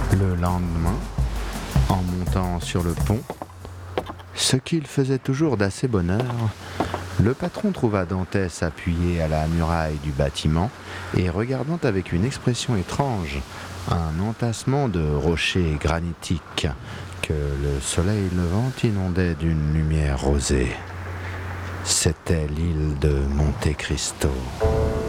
Le lendemain, en montant sur le pont, ce qu'il faisait toujours d'assez bonne heure, le patron trouva Dantès appuyé à la muraille du bâtiment et regardant avec une expression étrange un entassement de rochers granitiques que le soleil levant inondait d'une lumière rosée. C'était l'île de Monte Cristo.